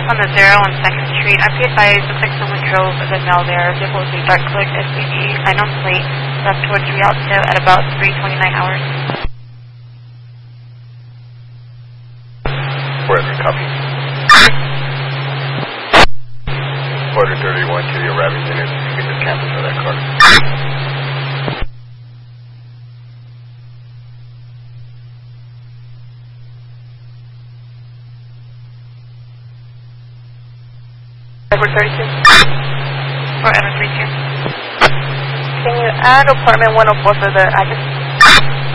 is on the 0 on 2nd Street. I be advised, looks like someone drove the mail there. Vehicle is a dark colored SUV, unknown plate, left towards Rialto at about 3:29 hours. Further copy. Order 31 to the arriving unit. You can just cancel for that car. Edward 32. For Edward 32. Can you add apartment 104 for the address?